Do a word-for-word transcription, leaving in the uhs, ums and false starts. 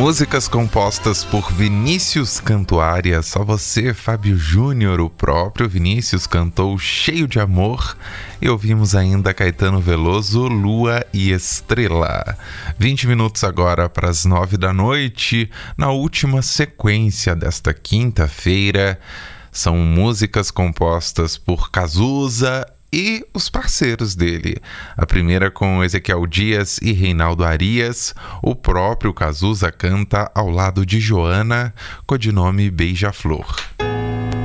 Músicas compostas por Vinícius Cantuária. Só você, Fábio Júnior, o próprio Vinícius, cantou Cheio de Amor. E ouvimos ainda Caetano Veloso, Lua e Estrela. vinte minutos agora para as nove da noite. Na última sequência desta quinta-feira, são músicas compostas por Cazuza e os parceiros dele. A primeira com Ezequiel Dias e Reinaldo Arias. O próprio Cazuza canta ao lado de Joana, codinome Beija-Flor.